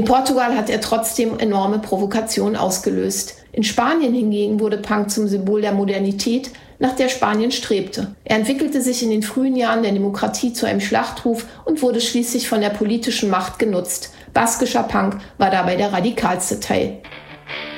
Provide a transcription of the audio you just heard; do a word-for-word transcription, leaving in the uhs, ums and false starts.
In Portugal hat er trotzdem enorme Provokationen ausgelöst. In Spanien hingegen wurde Punk zum Symbol der Modernität, nach der Spanien strebte. Er entwickelte sich in den frühen Jahren der Demokratie zu einem Schlachtruf und wurde schließlich von der politischen Macht genutzt. Baskischer Punk war dabei der radikalste Teil.